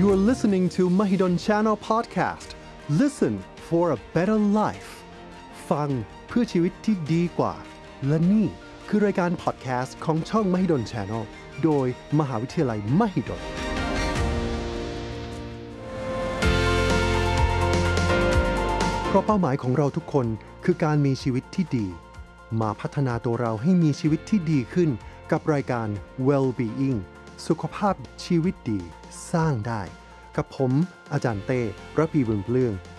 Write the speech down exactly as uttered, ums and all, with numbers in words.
You're listening to Mahidol Channel Podcast. Listen for a better life. ฟังเพื่อชีวิตที่ดีกว่าและนี่คือรายการพอดแคสต์ของช่อง Mahidol Channel โดยมหาวิทยาลัย Mahidolเพราะเป้าหมายของเราทุกคนคือการมีชีวิตที่ดีมาพัฒนาตัวเราให้มีชีวิตที่ดีขึ้นกับรายการ Well-being สุขภาพชีวิตดีสร้างได้กับผมอาจารย์เต้ระพีบุญเปลื้อง